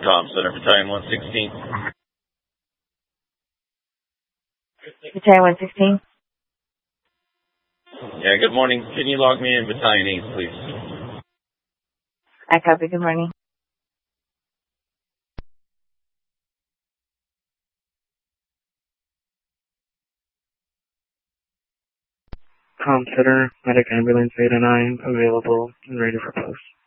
Com Center, Battalion 116. Battalion 116. Yeah, good morning. Can you log me in Battalion 8, please? I copy. Good morning. Com Center, Medic Ambulance 809, available and ready for post.